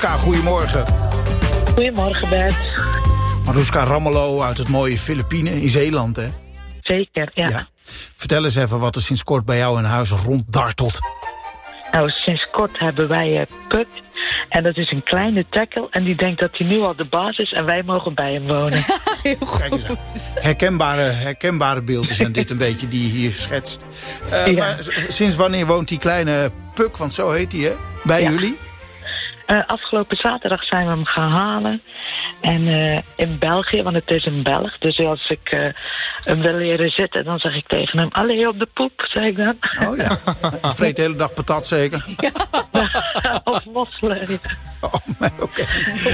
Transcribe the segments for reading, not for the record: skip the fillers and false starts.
Maruska, goedemorgen. Goedemorgen, Bert. Maruska Ramelow uit het mooie Filipijnen in Zeeland, hè? Zeker, ja. Vertel eens even wat er sinds kort bij jou in huis ronddartelt. Nou, sinds kort hebben wij Puck. En dat is een kleine tackle. En die denkt dat hij nu al de baas is en wij mogen bij hem wonen. Heel goed. Kijk eens aan. Herkenbare beelden zijn dit een beetje die je hier schetst. Maar sinds wanneer woont die kleine Puck, want zo heet hij, hè? Bij jullie? Afgelopen zaterdag zijn we hem gaan halen. En in België, want het is een Belg. Dus als ik hem wil leren zitten, dan zeg ik tegen hem... Allee, op de poep, zeg ik dan. Oh ja, vreet de hele dag patat zeker? Ja. Of mosselen. Ja. Oh, oké.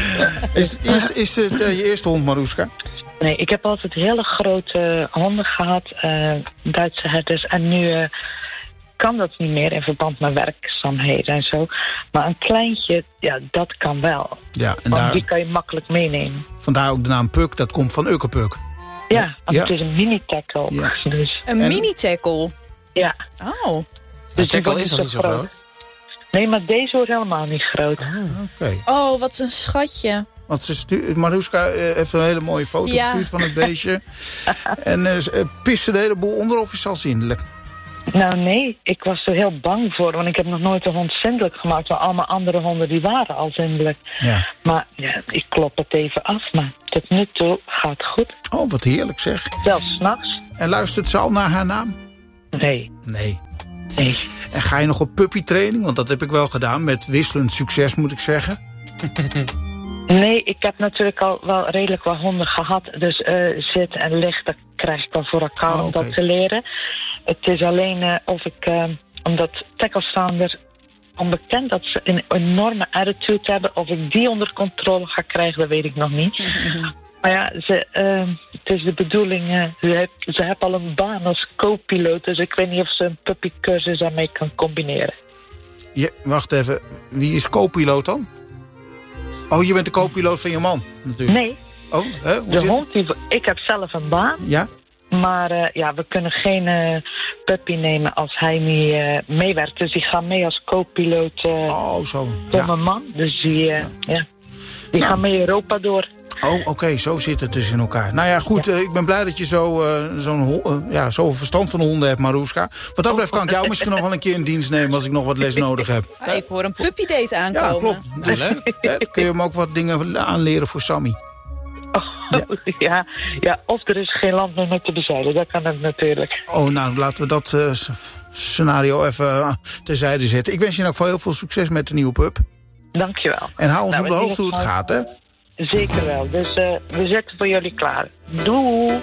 Is het je eerste hond, Maruska? Nee, ik heb altijd hele grote honden gehad. Duitse herders. En nu... kan dat niet meer in verband met werkzaamheden en zo. Maar een kleintje, ja, dat kan wel. Ja, en want die kan je makkelijk meenemen. Vandaar ook de naam Puck, dat komt van Ukkepuk. Ja, want het is een mini-tackle. Ja. Dus. Een mini-tackle? Ja. Oh. Dus de tackle is nog niet zo groot? Nee, maar deze wordt helemaal niet groot. Okay. Oh, wat een schatje. Want Maruska heeft een hele mooie foto gestuurd van het beestje. En pist ze de hele boel onder of is ze al zindelijk? Nou nee, ik was er heel bang voor, want ik heb nog nooit een hond zindelijk gemaakt. Maar allemaal andere honden die waren al zindelijk. Ja. Maar ja, ik klop het even af, maar tot nu toe gaat goed. Oh, wat heerlijk zeg. Zelfs 's nachts. En luistert ze al naar haar naam? Nee. En ga je nog op puppytraining? Want dat heb ik wel gedaan, met wisselend succes moet ik zeggen. Nee, ik heb natuurlijk al wel redelijk wat honden gehad. Dus zit en ligt, dat krijg ik wel voor elkaar om dat te leren. Het is alleen of ik, omdat tackle-staanders onbekend dat ze een enorme attitude hebben. Of ik die onder controle ga krijgen, dat weet ik nog niet. Maar ja, het is de bedoeling, ze hebben al een baan als co-piloot. Dus ik weet niet of ze een puppycursus daarmee kan combineren. Ja, wacht even, wie is co-piloot dan? Oh, je bent de co-piloot van je man, natuurlijk. Nee. Oh, de hond, ik heb zelf een baan. Ja? Maar we kunnen geen puppy nemen als hij niet meewerkt. Dus die gaat mee als co-piloot zo. voor mijn man. Dus die gaan mee Europa door. Oh, oké, zo zit het dus in elkaar. Nou ja, goed, ik ben blij dat je zo'n verstand van honden hebt, Maruska. Wat dat betreft kan ik jou misschien nog wel een keer in dienst nemen als ik nog wat les nodig heb. Ik hoor een puppydate aankomen. Ja, klopt. Dus dan kun je hem ook wat dingen aanleren voor Sammy. Ja, of er is geen land meer te bezeilen. Dat kan het natuurlijk. Oh, nou, laten we dat scenario even terzijde zetten. Ik wens je in ieder geval heel veel succes met de nieuwe pup. Dankjewel. En hou ons op de hoogte hoe het gaat, hè? Zeker wel. Dus we zetten voor jullie klaar. Doei!